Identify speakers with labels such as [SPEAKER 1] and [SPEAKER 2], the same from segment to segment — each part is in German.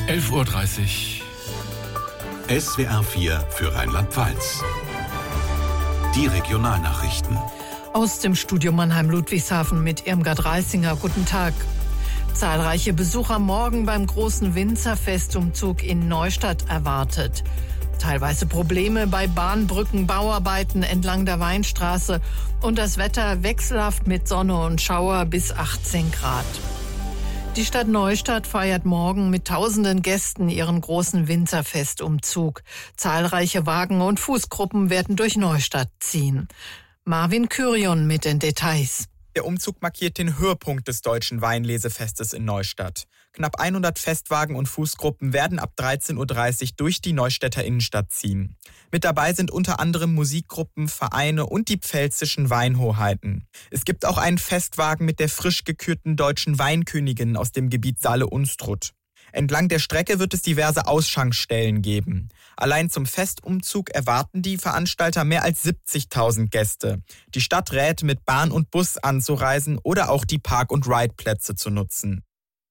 [SPEAKER 1] 11:30 Uhr.
[SPEAKER 2] SWR 4 für Rheinland-Pfalz. Die Regionalnachrichten.
[SPEAKER 3] Aus dem Studio Mannheim-Ludwigshafen mit Irmgard Reisinger. Guten Tag. Zahlreiche Besucher morgen beim großen Winzerfestumzug in Neustadt erwartet. Teilweise Probleme bei Bahnbrücken, Bauarbeiten entlang der Weinstraße und das Wetter wechselhaft mit Sonne und Schauer bis 18 Grad. Die Stadt Neustadt feiert morgen mit tausenden Gästen ihren großen Winzerfestumzug. Zahlreiche Wagen und Fußgruppen werden durch Neustadt ziehen. Marvin Kyrion mit den Details.
[SPEAKER 4] Der Umzug markiert den Höhepunkt des Deutschen Weinlesefestes in Neustadt. Knapp 100 Festwagen und Fußgruppen werden ab 13:30 Uhr durch die Neustädter Innenstadt ziehen. Mit dabei sind unter anderem Musikgruppen, Vereine und die pfälzischen Weinhoheiten. Es gibt auch einen Festwagen mit der frisch gekürten deutschen Weinkönigin aus dem Gebiet Saale-Unstrut. Entlang der Strecke wird es diverse Ausschankstellen geben. Allein zum Festumzug erwarten die Veranstalter mehr als 70.000 Gäste. Die Stadt rät, mit Bahn und Bus anzureisen oder auch die Park- und Ride-Plätze zu nutzen.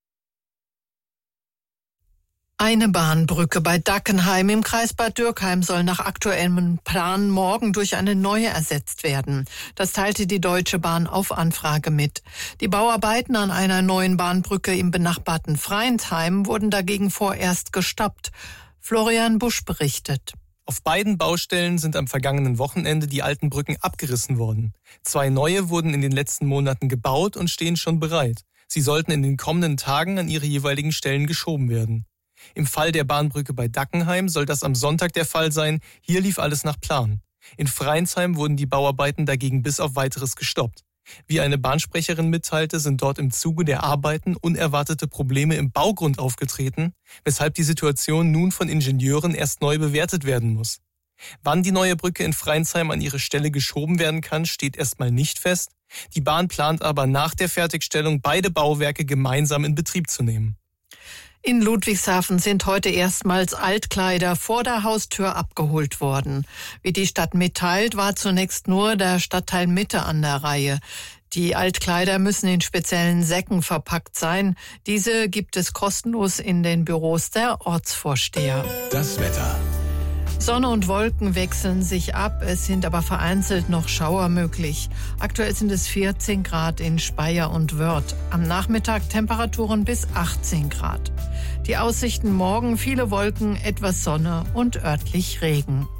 [SPEAKER 3] Eine Bahnbrücke bei Dackenheim im Kreis Bad Dürkheim soll nach aktuellem Plan morgen durch eine neue ersetzt werden. Das teilte die Deutsche Bahn auf Anfrage mit. Die Bauarbeiten an einer neuen Bahnbrücke im benachbarten Freinsheim wurden dagegen vorerst gestoppt. Florian Busch berichtet.
[SPEAKER 5] Auf beiden Baustellen sind am vergangenen Wochenende die alten Brücken abgerissen worden. 2 neue wurden in den letzten Monaten gebaut und stehen schon bereit. Sie sollten in den kommenden Tagen an ihre jeweiligen Stellen geschoben werden. Im Fall der Bahnbrücke bei Dackenheim soll das am Sonntag der Fall sein. Hier lief alles nach Plan. In Freinsheim wurden die Bauarbeiten dagegen bis auf Weiteres gestoppt. Wie eine Bahnsprecherin mitteilte, sind dort im Zuge der Arbeiten unerwartete Probleme im Baugrund aufgetreten, weshalb die Situation nun von Ingenieuren erst neu bewertet werden muss. Wann die neue Brücke in Freinsheim an ihre Stelle geschoben werden kann, steht erstmal nicht fest. Die Bahn plant aber nach der Fertigstellung beide Bauwerke gemeinsam in Betrieb zu nehmen.
[SPEAKER 3] In Ludwigshafen sind heute erstmals Altkleider vor der Haustür abgeholt worden. Wie die Stadt mitteilt, war zunächst nur der Stadtteil Mitte an der Reihe. Die Altkleider müssen in speziellen Säcken verpackt sein. Diese gibt es kostenlos in den Büros der Ortsvorsteher.
[SPEAKER 2] Das Wetter.
[SPEAKER 3] Sonne und Wolken wechseln sich ab, es sind aber vereinzelt noch Schauer möglich. Aktuell sind es 14 Grad in Speyer und Wörth. Am Nachmittag Temperaturen bis 18 Grad. Die Aussichten morgen: viele Wolken, etwas Sonne und örtlich Regen.